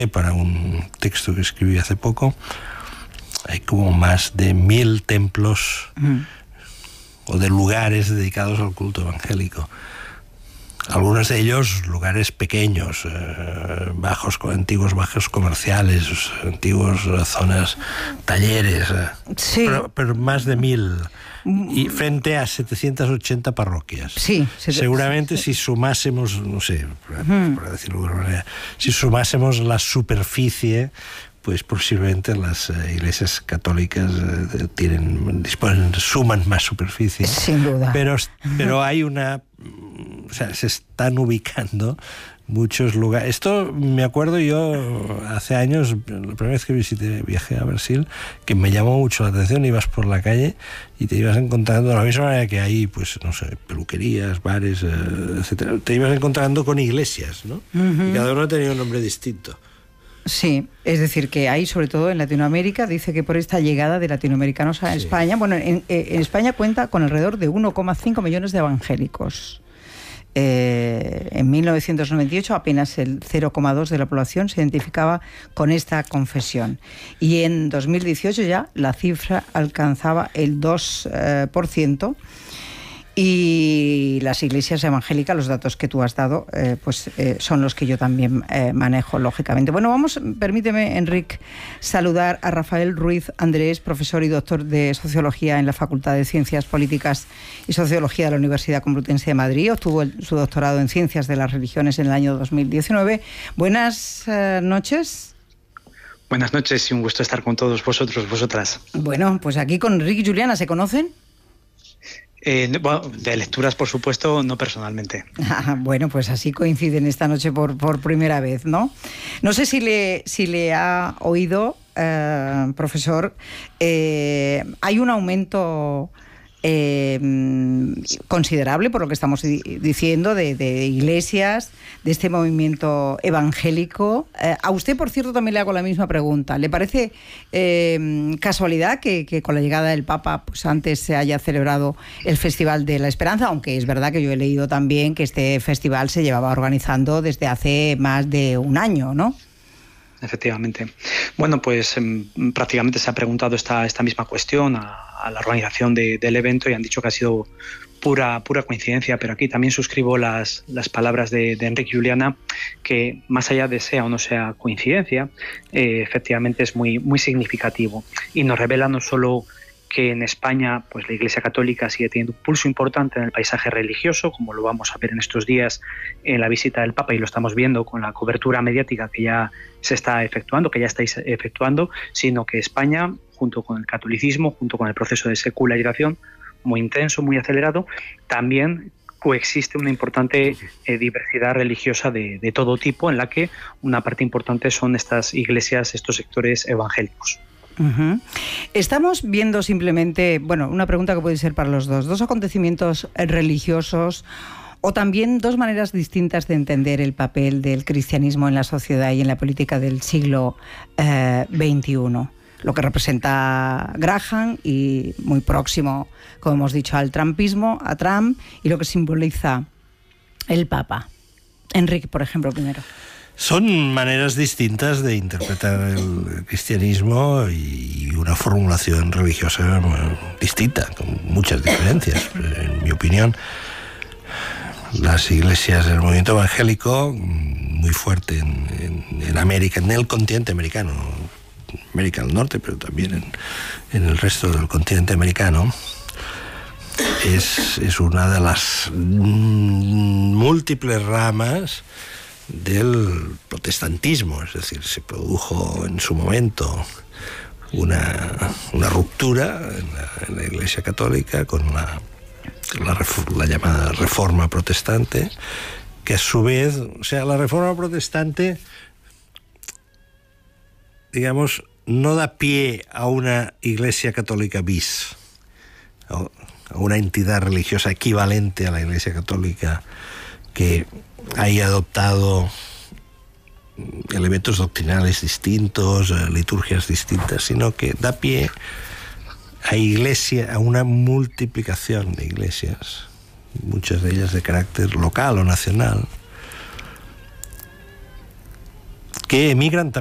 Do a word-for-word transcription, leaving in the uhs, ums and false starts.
para un texto que escribí hace poco, hay como más de mil templos mm. o de lugares dedicados al culto evangélico. Algunos de ellos lugares pequeños, eh, bajos, antiguos bajos comerciales, antiguos zonas, talleres, eh, sí. pero, pero más de mil. Y frente a setecientas ochenta parroquias. Sí, sí, seguramente sí. Si sumásemos, no sé, uh-huh. para decirlo de alguna manera, si sumásemos la superficie, pues posiblemente las uh, iglesias católicas uh, tienen, disponen, suman más superficie. Sin duda. Pero, pero hay una, o sea, se están ubicando muchos lugares. Esto me acuerdo yo hace años, la primera vez que visité, viajé a Brasil, que me llamó mucho la atención. Ibas por la calle y te ibas encontrando, de la misma manera que hay, pues, no sé, peluquerías, bares, etcétera, te ibas encontrando con iglesias, ¿no? Uh-huh. Y cada uno tenía un nombre distinto. Sí, es decir, que hay, sobre todo en Latinoamérica, dice que por esta llegada de latinoamericanos a sí. España, bueno, en, en España cuenta con alrededor de uno coma cinco millones de evangélicos. Eh, en mil novecientos noventa y ocho apenas el cero coma dos de la población se identificaba con esta confesión, y en dos mil dieciocho ya la cifra alcanzaba el dos por ciento. Y las iglesias evangélicas, los datos que tú has dado, eh, pues eh, son los que yo también eh, manejo, lógicamente. Bueno, vamos, permíteme, Enric, saludar a Rafael Ruiz Andrés, profesor y doctor de Sociología en la Facultad de Ciencias Políticas y Sociología de la Universidad Complutense de Madrid. Obtuvo el, su doctorado en Ciencias de las Religiones en el año dos mil diecinueve. Buenas eh, noches. Buenas noches y un gusto estar con todos vosotros, vosotras. Bueno, pues aquí con Enric y Juliana, ¿se conocen? Eh, bueno, de lecturas, por supuesto, no personalmente. Ah, bueno, pues así coinciden esta noche por, por primera vez, ¿no? No sé si le, si le ha oído, eh, profesor, eh, hay un aumento eh, considerable, por lo que estamos di- diciendo, de, de iglesias, de este movimiento evangélico. Eh, a usted, por cierto, también le hago la misma pregunta. ¿Le parece eh, casualidad que, que con la llegada del Papa pues antes se haya celebrado el Festival de la Esperanza? Aunque es verdad que yo he leído también que este festival se llevaba organizando desde hace más de un año, ¿no? Efectivamente. Bueno, pues eh, prácticamente se ha preguntado esta, esta misma cuestión a, a la organización de, del evento y han dicho que ha sido pura, pura coincidencia, pero aquí también suscribo las, las palabras de, de Enric y Juliana, que más allá de sea o no sea coincidencia, eh, efectivamente es muy, muy significativo y nos revela no solo que en España pues la Iglesia Católica sigue teniendo un pulso importante en el paisaje religioso, como lo vamos a ver en estos días en la visita del Papa, y lo estamos viendo con la cobertura mediática que ya se está efectuando, que ya estáis efectuando, sino que España, junto con el catolicismo, junto con el proceso de secularización muy intenso, muy acelerado, también coexiste una importante eh, diversidad religiosa de, de todo tipo, en la que una parte importante son estas iglesias, estos sectores evangélicos. Uh-huh. Estamos viendo simplemente, bueno, una pregunta que puede ser para los dos, dos acontecimientos religiosos o también dos maneras distintas de entender el papel del cristianismo en la sociedad y en la política del siglo eh, veintiuno. Lo que representa Graham y muy próximo, como hemos dicho, al trumpismo, a Trump, y lo que simboliza el Papa. Enric, por ejemplo, primero. Son maneras distintas de interpretar el cristianismo y una formulación religiosa distinta, con muchas diferencias. En mi opinión, las iglesias del movimiento evangélico, muy fuerte en, en, en América, en el continente americano, América del Norte, pero también en, en el resto del continente americano, es, es una de las múltiples ramas del protestantismo. Es decir, se produjo en su momento una, una ruptura en la, en la Iglesia Católica con la, la, la llamada Reforma Protestante, que a su vez, o sea, la Reforma Protestante, digamos, no da pie a una Iglesia Católica bis, a una entidad religiosa equivalente a la Iglesia Católica que haya adoptado elementos doctrinales distintos, liturgias distintas, sino que da pie a iglesia, a una multiplicación de iglesias, muchas de ellas de carácter local o nacional, que emigran